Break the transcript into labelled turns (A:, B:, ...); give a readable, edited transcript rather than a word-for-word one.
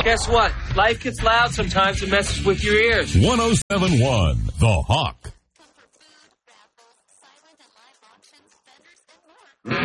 A: Guess what? Life gets loud sometimes and messes with your ears.
B: 107.1 The Hawk.